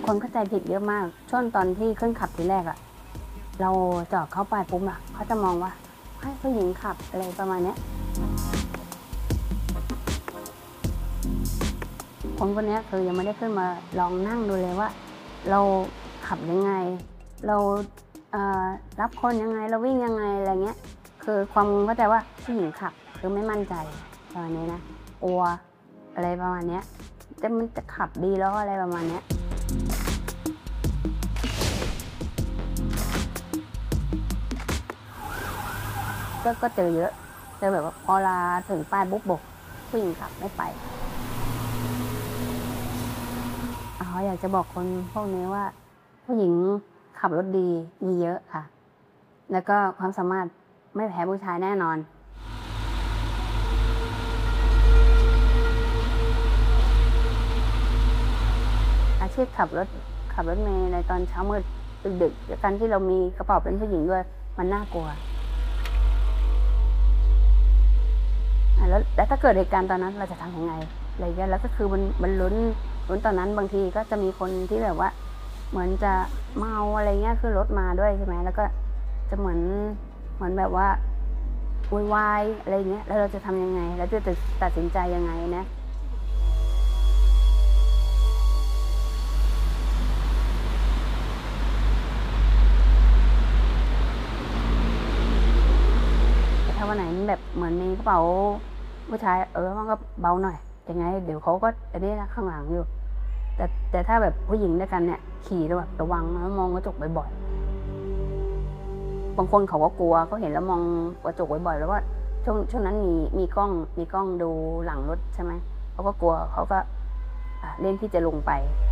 คนเข้าใจผิดเยอะมากช่วงตอนที่ขึ้นขับทีแรกอะเราจอดเข้าไปปุ๊บอะเขาจะมองว่าให้ผู้หญิงขับอะไรประมาณนี้คนนี้คือยังไม่ได้ขึ้นมาลองนั่งดูเลยว่าเราขับยังไงเรารับคนยังไงเราวิ่งยังไงอะไรเงี้ยคือความเข้าใจว่าผู้หญิงขับคือไม่มั่นใจประมาณนี้นะกลัวอะไรประมาณนี้มันจะขับดีแล้วอะไรประมาณนี้ก็เจอเยอะเจอแบบว่าพอลาถึงป้ายบุ๊บบอกผู้หญิงขับไม่ไปอยากจะบอกคนพวกนี้ว่าผู้หญิงขับรถดีมีเยอะค่ะแล้วก็ความสามารถไม่แพ้ผู้ชายแน่นอนอาชีพขับรถเมล์ในตอนเช้ามืดดึกๆการที่เรามีกระเป๋าเป็นผู้หญิงด้วยมันน่ากลัวแล้วถ้าเกิดเหตุการณ์ตอนนั้นเราจะทำยังไงอะไรเงี้ยแล้วก็คือมันลุ้นตอนนั้นบางทีก็จะมีคนที่แบบว่าเหมือนจะเมาอะไรเงี้ยคือรถมาด้วยใช่ไหมแล้วก็จะเหมือนแบบว่าวุ่นวายอะไรเงี้ยแล้วเราจะทำยังไงแล้วจะตัดสินใจยังไงนะถ้าวันไหนแบบเหมือนมีกระเป๋าผู้ชายมันก็เบาหน่อยยังไงเดี๋ยวเขาก็อันนี้นะข้างหลังอยู่แต่ถ้าแบบผู้หญิงด้วยกันเนี่ยขี่แล้วแบบระวังแล้วมองกระจกบ่อยๆบางคนเขาก็กลัวเขาเห็นแล้วมองกระจกบ่อยๆแล้วว่าช่วงนั้นมีกล้องดูหลังรถใช่ไหมเขาก็กลัวเขาก็เล่นที่จะลงไป